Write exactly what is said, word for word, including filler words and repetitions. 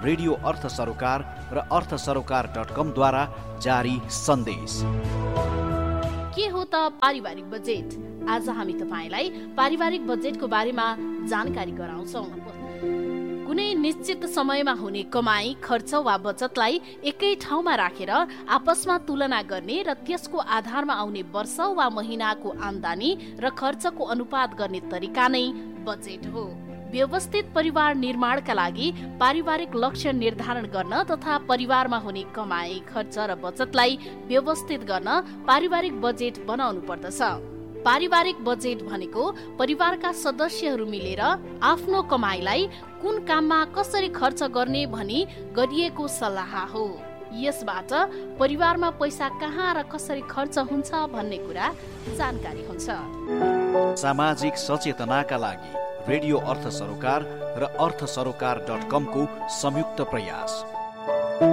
Radio अर्थ सरोकार र अर्थ सरोकार डट कमद्वारा जारी सन्देश। के हो त पारिवारिक बजेट? आज हामी तपाईलाई पारिवारिक बजेटको बारेमा जानकारी गराउँछौँ। कुनै निश्चित समयमा हुने कमाई, खर्च वा बचतलाई एकै ठाउँमा राखेर आपसमा तुलना गर्ने र त्यसको आधारमा आउने वर्ष वा महिनाको आम्दानी र खर्चको अनुपात गर्ने तरिका नै बजेट हो। व्यवस्थित परिवार निर्माणका लागि पारिवारिक लक्ष्य निर्धारण गर्न तथा परिवारमा हुने कमाई, खर्च र बचतलाई व्यवस्थित गर्न पारिवारिक बजेट बनाउनु पर्दछ। पारिवारिक बजेट भनेको परिवारका सदस्यहरू मिलेर आफ्नो कमाईलाई कुन काममा कसरी खर्च गर्ने भनी गरिएको सल्लाह हो। यसबाट परिवारमा पैसा कहाँ र कसरी खर्च हुन्छ भन्ने कुरा जानकारी हुन्छ। सामाजिक सचेतनाका लागि रेडियो अर्थ सरोकार र अर्थ सरोकार डट कमको संयुक्त प्रयास।